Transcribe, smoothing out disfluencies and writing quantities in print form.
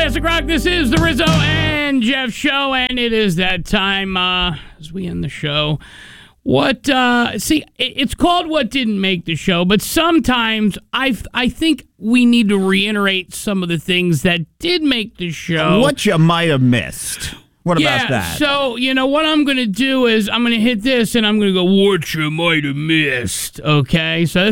Classic Rock. This is the Rizzo and Jeff show, and it is that time as we end the show. It's called What Didn't Make the Show, but sometimes I think we need to reiterate some of the things that did make the show. What you might have missed. What about that? So, what I'm going to do is I'm going to hit this, and I'm going to go, what you might have missed, okay? So